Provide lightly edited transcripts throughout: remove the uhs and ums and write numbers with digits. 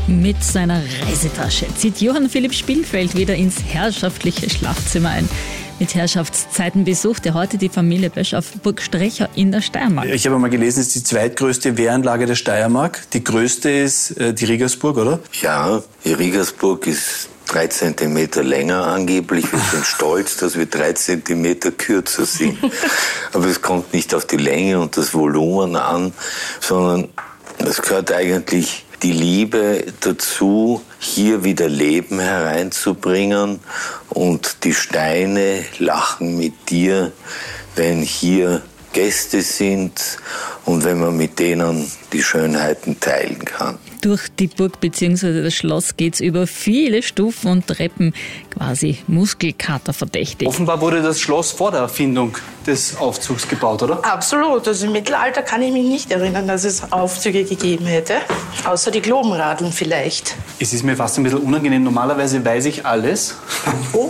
Mit seiner Reisetasche zieht Johann Philipp Spielfeld wieder ins herrschaftliche Schlafzimmer ein. Mit Herrschaftszeiten besucht er heute die Familie Bösch auf Burg Strecher in der Steiermark. Ich habe mal gelesen, es ist die zweitgrößte Wehranlage der Steiermark. Die größte ist die Riegersburg, oder? Ja, die Riegersburg ist 3 Zentimeter länger angeblich. Wir sind stolz, dass wir 3 Zentimeter kürzer sind. Aber es kommt nicht auf die Länge und das Volumen an, sondern es gehört eigentlich die Liebe dazu, hier wieder Leben hereinzubringen, und die Steine lachen mit dir, wenn hier Gäste sind und wenn man mit denen die Schönheiten teilen kann. Durch die Burg bzw. das Schloss geht's über viele Stufen und Treppen, quasi muskelkaterverdächtig. Offenbar wurde das Schloss vor der Erfindung des Aufzugs gebaut, oder? Absolut. Also im Mittelalter kann ich mich nicht erinnern, dass es Aufzüge gegeben hätte. Außer die Globenradeln vielleicht. Es ist mir fast ein bisschen unangenehm. Normalerweise weiß ich alles. Oh.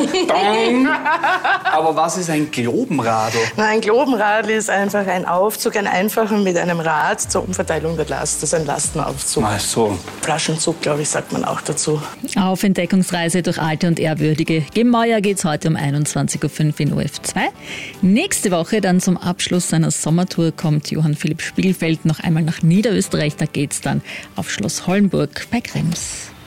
Aber was ist ein Globenradl? Na, ein Globenradl ist einfach ein Aufzug, ein einfacher mit einem Rad zur Umverteilung der Last. Das ist ein Lastenaufzug. Ach so. Flaschenzug, glaube ich, sagt man auch dazu. Auf Entdeckungsreise durch alte und ehrwürdige Gemäuer geht's heute um 21.05 Uhr in OF2. Nächste Woche dann zum Abschluss seiner Sommertour kommt Johann Philipp Spielfeld noch einmal nach Niederösterreich. Da geht's dann auf Schloss Hollenburg bei Krems.